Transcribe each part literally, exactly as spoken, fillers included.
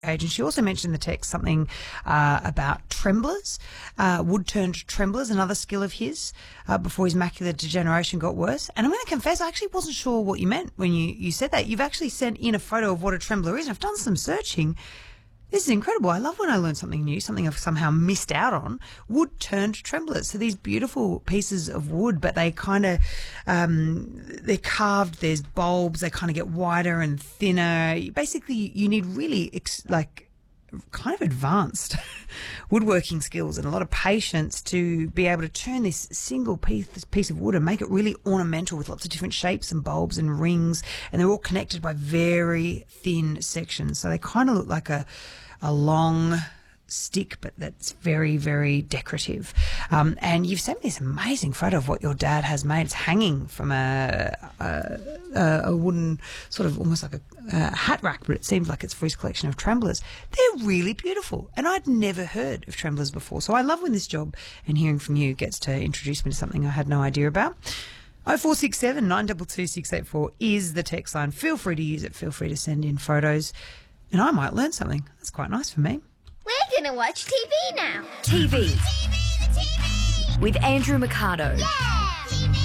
age. And she also mentioned in the text something uh, about tremblers, uh, wood-turned tremblers, another skill of his, uh, before his macular degeneration got worse. And I'm going to confess, I actually wasn't sure what you meant when you, you said that. You've actually sent in a photo of what a trembler is. And I've done some searching. This is incredible. I love when I learn something new, something I've somehow missed out on. Wood-turned tremblers. So these beautiful pieces of wood, but they kind of, um, they're carved. There's bulbs. They kind of get wider and thinner. Basically, you need really, ex- like, kind of advanced woodworking skills and a lot of patience to be able to turn this single piece, this piece of wood and make it really ornamental with lots of different shapes and bulbs and rings, and they're all connected by very thin sections. So they kind of look like a, a long stick, but that's very, very decorative. Um, and you've sent me this amazing photo of what your dad has made. It's hanging from a, a, a wooden sort of almost like a, a hat rack, but it seems like it's for his collection of tremblers. They're really beautiful, and I'd never heard of tremblers before. So I love when this job and hearing from you gets to introduce me to something I had no idea about. oh four six seven, nine two two, six eight four is the text line. Feel free to use it. Feel free to send in photos, and I might learn something. That's quite nice for me. We're going to watch T V now. T V. The T V, the T V. With Andrew Mercado. Yeah! T V.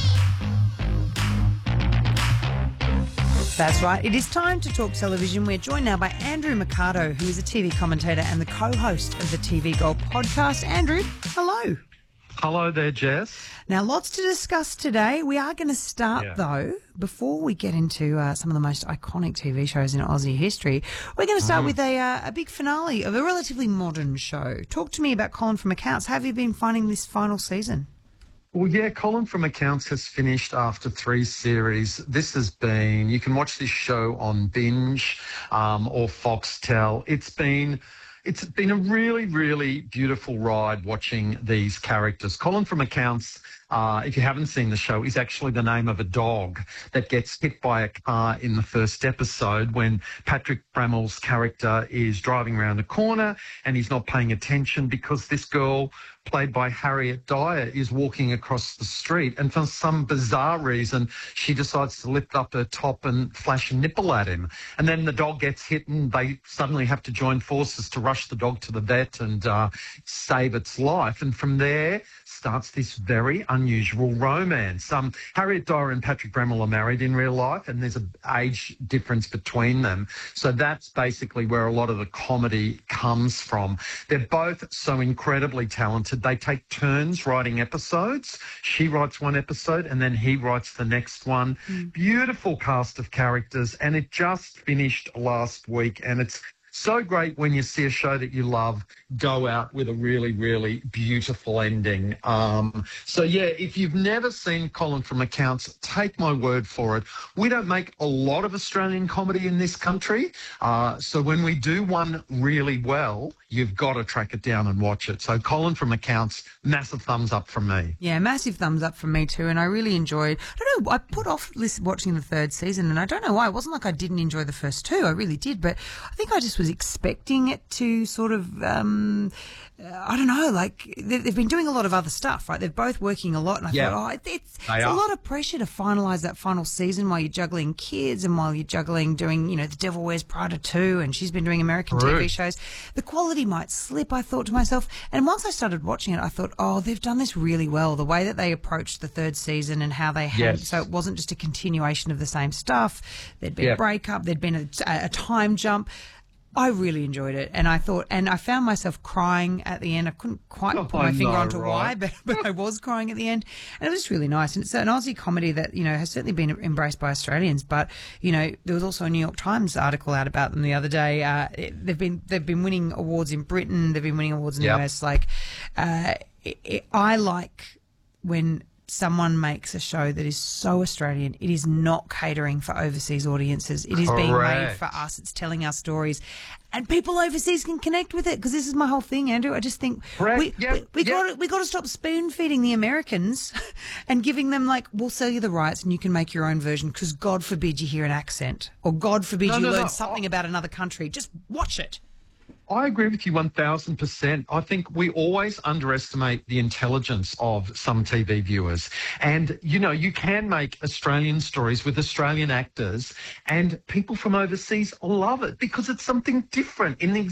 That's right. It is time to talk television. We're joined now by Andrew Mercado, who is a T V commentator and the co-host of the T V Gold podcast. Andrew, hello. Hello there, Jess. Now, lots to discuss today. We are going to start, Yeah. though, before we get into uh, some of the most iconic T V shows in Aussie history, we're going to start Mm. with a, uh, a big finale of a relatively modern show. Talk to me about Colin from Accounts. How have you been finding this final season? Well, yeah, Colin from Accounts has finished after three series. This has been, you can watch this show on Binge um, or Foxtel. It's been... It's been a really, really beautiful ride watching these characters. Colin from Accounts, uh, if you haven't seen the show, is actually the name of a dog that gets hit by a car in the first episode when Patrick Bramall's character is driving around a corner and he's not paying attention because this girl, played by Harriet Dyer, is walking across the street, and for some bizarre reason she decides to lift up her top and flash a nipple at him. And then the dog gets hit and they suddenly have to join forces to rush the dog to the vet and uh, save its life. And from there starts this very unusual romance. Um, Harriet Dyer and Patrick Bramall are married in real life, and there's an age difference between them. So that's basically where a lot of the comedy comes from. They're both so incredibly talented. They take turns writing episodes. She writes one episode and then he writes the next one. Mm. Beautiful cast of characters, and it just finished last week, and it's so great when you see a show that you love go out with a really, really beautiful ending. Um, so, yeah, if you've never seen Colin from Accounts, take my word for it. We don't make a lot of Australian comedy in this country. Uh, so when we do one really well, you've got to track it down and watch it. So Colin from Accounts, massive thumbs up from me. Yeah, massive thumbs up from me too, and I really enjoyed, I don't know, I put off listen, watching the third season, and I don't know why. It wasn't like I didn't enjoy the first two, I really did, but I think I just was expecting it to sort of, um, uh, I don't know, like, they've, they've been doing a lot of other stuff, right? They're both working a lot, and I Yeah. thought, oh, it, it's, it's a lot of pressure to finalise that final season while you're juggling kids and while you're juggling doing, you know, The Devil Wears Prada two, and she's been doing American True. T V shows. The quality might slip, I thought to myself, and once I started watching it, I thought, oh, they've done this really well. The way that they approached the third season and how they had, Yes. so it wasn't just a continuation of the same stuff. There'd been Yeah. a breakup, there'd been a, a time jump. I really enjoyed it, and I thought, and I found myself crying at the end. I couldn't quite Oh, put my I finger know, onto why, right? but, but I was crying at the end, and it was just really nice. And it's an Aussie comedy that, you know, has certainly been embraced by Australians. But, you know, there was also a New York Times article out about them the other day. Uh, it, they've been they've been winning awards in Britain. They've been winning awards in Yep. the U S. Like, uh, it, it, I like when someone makes a show that is so Australian. It is not catering for overseas audiences. It is being made Correct. for us. It's telling our stories. And people overseas can connect with it, because this is my whole thing, Andrew. I just think Correct. we, Yep. we, we Yep. got we got to stop spoon feeding the Americans and giving them, like, we'll sell you the rights and you can make your own version, because God forbid you hear an accent, or God forbid No, you no, learn no. something I- about another country. Just watch it. I agree with you one thousand percent. I think we always underestimate the intelligence of some T V viewers. And, you know, you can make Australian stories with Australian actors, and people from overseas love it because it's something different in the